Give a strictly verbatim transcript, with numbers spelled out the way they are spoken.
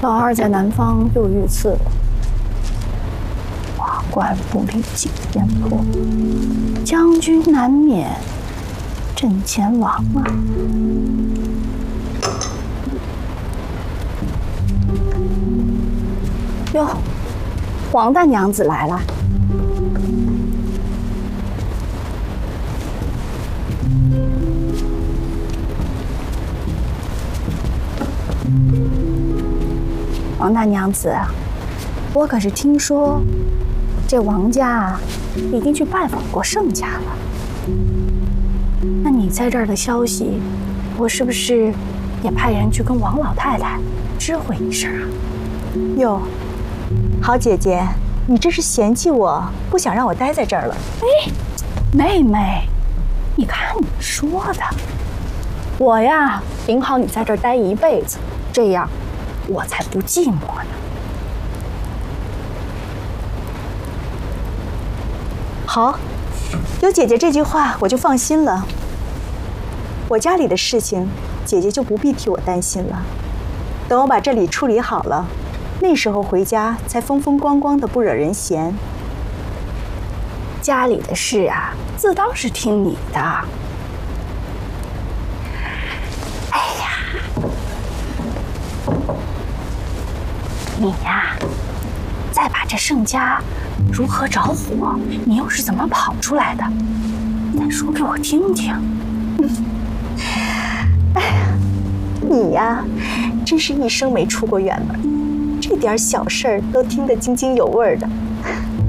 老二在南方又遇刺了，瓦罐不离井边破，将军难免阵前亡啊！哟，王大娘子来了。 王大娘子，我可是听说，这王家啊，已经去拜访过盛家了。那你在这儿的消息，我是不是也派人去跟王老太太知会一声啊？ 哟，好姐姐，你这是嫌弃我，不想让我待在这儿了？ 哎，妹妹，你看你说的，我呀，顶好你在这儿待一辈子，这样。 我才不寂寞呢。 好，有姐姐这句话，我就放心了。我家里的事情，姐姐就不必替我担心了。等我把这里处理好了，那时候回家才风风光光的，不惹人嫌。 家里的事啊，自当是听你的。哎呀！ 你呀，再把这盛家如何着火，你又是怎么跑出来的，再说给我听听。 哎呀，你呀，真是一生没出过远门，这点小事儿都听得津津有味的。